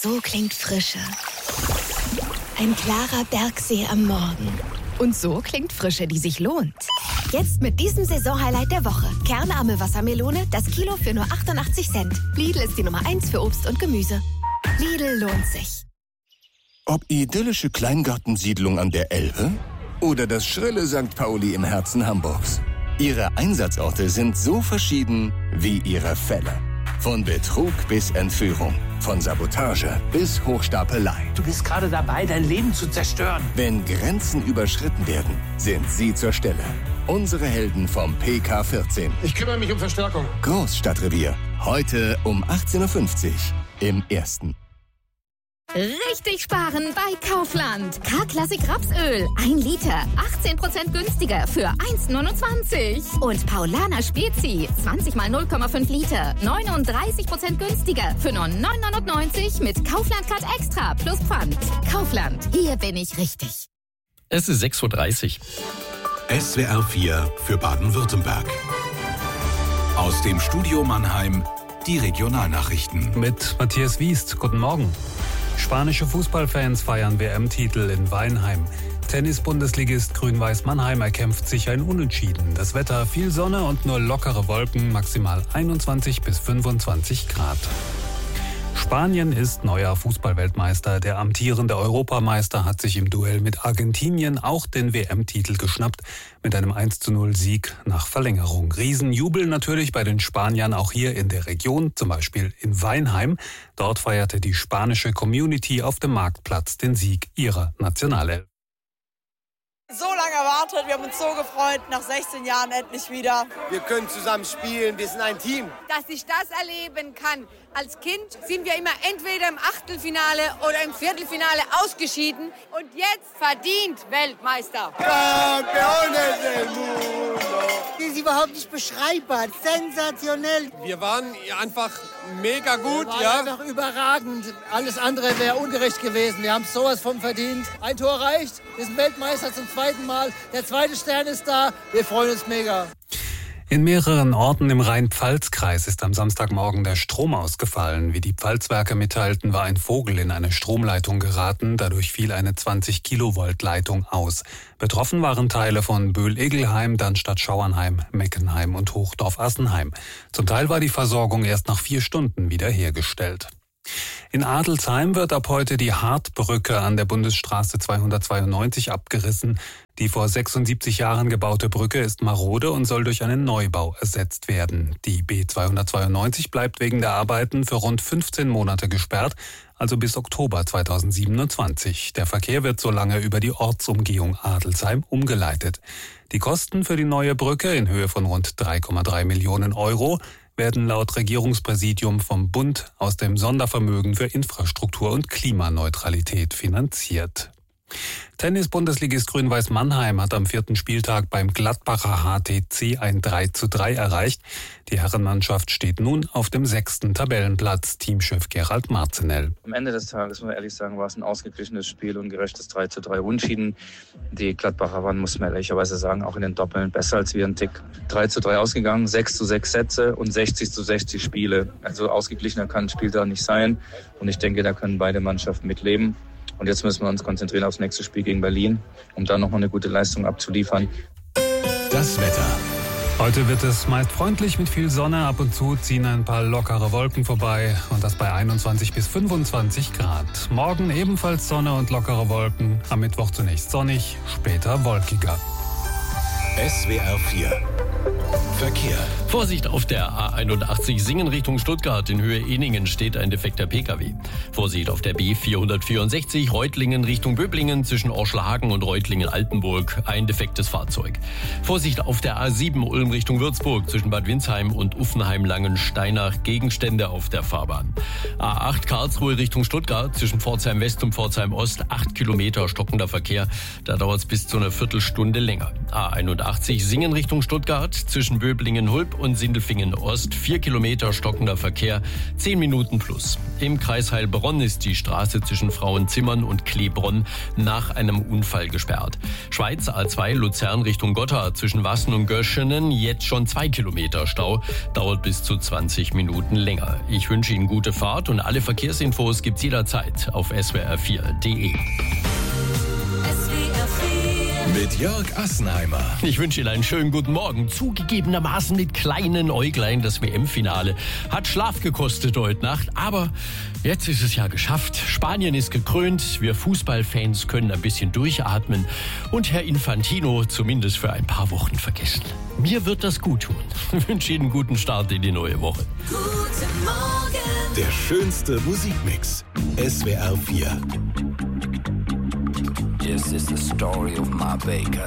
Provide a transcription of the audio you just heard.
So klingt Frische. Ein klarer Bergsee am Morgen. Und so klingt Frische, die sich lohnt. Jetzt mit diesem Saisonhighlight der Woche. Kernarme Wassermelone, das Kilo für nur 88 Cent. Lidl ist die Nummer 1 für Obst und Gemüse. Lidl lohnt sich. Ob idyllische Kleingartensiedlung an der Elbe oder das schrille St. Pauli im Herzen Hamburgs. Ihre Einsatzorte sind so verschieden wie ihre Fälle. Von Betrug bis Entführung, von Sabotage bis Hochstapelei. Du bist gerade dabei, dein Leben zu zerstören. Wenn Grenzen überschritten werden, sind Sie zur Stelle. Unsere Helden vom PK14. Ich kümmere mich um Verstärkung. Großstadtrevier. Heute um 18.50 Uhr im Ersten. Richtig sparen bei Kaufland. K-Klassik Rapsöl. 1 Liter. 18% günstiger für 1,29. Und Paulaner Spezi. 20 mal 0,5 Liter. 39% günstiger für nur 9,99 mit Kaufland Card Extra plus Pfand. Kaufland. Hier bin ich richtig. Es ist 6.30 Uhr. SWR 4 für Baden-Württemberg. Aus dem Studio Mannheim die Regionalnachrichten. Mit Matthias Wiest. Guten Morgen. Spanische Fußballfans feiern WM-Titel in Weinheim. Tennis-Bundesligist Grün-Weiß Mannheim erkämpft sich ein Unentschieden. Das Wetter viel Sonne und nur lockere Wolken, maximal 21 bis 25 Grad. Spanien ist neuer Fußballweltmeister. Der amtierende Europameister hat sich im Duell mit Argentinien auch den WM-Titel geschnappt, mit einem 1:0-Sieg nach Verlängerung. Riesenjubel natürlich bei den Spaniern auch hier in der Region, zum Beispiel in Weinheim. Dort feierte die spanische Community auf dem Marktplatz den Sieg ihrer Nationalelf. So lange erwartet, wir haben uns so gefreut, nach 16 Jahren endlich wieder. Wir können zusammen spielen, wir sind ein Team. Dass ich das erleben kann. Als Kind sind wir immer entweder im Achtelfinale oder im Viertelfinale ausgeschieden und jetzt verdient Weltmeister. Campeones del mundo. Das ist überhaupt nicht beschreibbar, sensationell. Wir waren einfach mega gut, ja. Einfach überragend. Alles andere wäre ungerecht gewesen. Wir haben sowas von verdient. Ein Tor reicht, wir sind Weltmeister zum zweiten Mal. Der zweite Stern ist da. Wir freuen uns mega. In mehreren Orten im Rhein-Pfalz-Kreis ist am Samstagmorgen der Strom ausgefallen. Wie die Pfalzwerke mitteilten, war ein Vogel in eine Stromleitung geraten. Dadurch fiel eine 20-Kilovolt-Leitung aus. Betroffen waren Teile von Böhl-Egelheim, Dannstatt-Schauernheim, Meckenheim und Hochdorf-Assenheim. Zum Teil war die Versorgung erst nach 4 Stunden wiederhergestellt. In Adelsheim wird ab heute die Hartbrücke an der Bundesstraße 292 abgerissen. Die vor 76 Jahren gebaute Brücke ist marode und soll durch einen Neubau ersetzt werden. Die B292 bleibt wegen der Arbeiten für rund 15 Monate gesperrt, also bis Oktober 2027. Der Verkehr wird so lange über die Ortsumgehung Adelsheim umgeleitet. Die Kosten für die neue Brücke in Höhe von rund 3,3 Millionen Euro werden laut Regierungspräsidium vom Bund aus dem Sondervermögen für Infrastruktur und Klimaneutralität finanziert. Tennis-Bundesligist Grün-Weiß Mannheim hat am 4. Spieltag beim Gladbacher HTC ein 3:3 erreicht. Die Herrenmannschaft steht nun auf dem 6. Tabellenplatz, Teamchef Gerald Marzenell. Am Ende des Tages, muss man ehrlich sagen, war es ein ausgeglichenes Spiel und gerechtes 3:3 Unentschieden. Die Gladbacher waren, muss man ehrlicherweise sagen, auch in den Doppeln besser als wir ein Tick. 3:3 ausgegangen, 6:6 Sätze und 60:60 Spiele. Also ausgeglichener kann ein Spiel da nicht sein. Und ich denke, da können beide Mannschaften mitleben. Und jetzt müssen wir uns konzentrieren aufs nächste Spiel gegen Berlin, um da nochmal eine gute Leistung abzuliefern. Das Wetter. Heute wird es meist freundlich mit viel Sonne. Ab und zu ziehen ein paar lockere Wolken vorbei und das bei 21 bis 25 Grad. Morgen ebenfalls Sonne und lockere Wolken. Am Mittwoch zunächst sonnig, später wolkiger. SWR 4 Verkehr. Vorsicht auf der A81 Singen Richtung Stuttgart. In Höhe Eningen steht ein defekter Pkw. Vorsicht auf der B464 Reutlingen Richtung Böblingen zwischen Orschelhagen und Reutlingen-Altenburg. Ein defektes Fahrzeug. Vorsicht auf der A7 Ulm Richtung Würzburg zwischen Bad Windsheim und Uffenheim-Langensteinach. Gegenstände auf der Fahrbahn. A8 Karlsruhe Richtung Stuttgart zwischen Pforzheim West und Pforzheim Ost. 8 Kilometer stockender Verkehr. Da dauert es bis zu einer Viertelstunde länger. A81 Singen Richtung Stuttgart zwischen Böblingen-Hulb und Sindelfingen-Ost 4 Kilometer stockender Verkehr, 10 Minuten plus. Im Kreis Heilbronn ist die Straße zwischen Frauenzimmern und Kleebronn nach einem Unfall gesperrt. Schweiz A2 Luzern Richtung Gotthard zwischen Wassen und Göschenen jetzt schon 2 Kilometer Stau, dauert bis zu 20 Minuten länger. Ich wünsche Ihnen gute Fahrt und alle Verkehrsinfos gibt's jederzeit auf swr4.de. Mit Jörg Assenheimer. Ich wünsche Ihnen einen schönen guten Morgen. Zugegebenermaßen mit kleinen Äuglein. Das WM-Finale hat Schlaf gekostet heute Nacht. Aber jetzt ist es ja geschafft. Spanien ist gekrönt. Wir Fußballfans können ein bisschen durchatmen. Und Herr Infantino zumindest für ein paar Wochen vergessen. Mir wird das gut tun. Ich wünsche Ihnen einen guten Start in die neue Woche. Guten Morgen. Der schönste Musikmix. SWR 4. This is the story of my baker.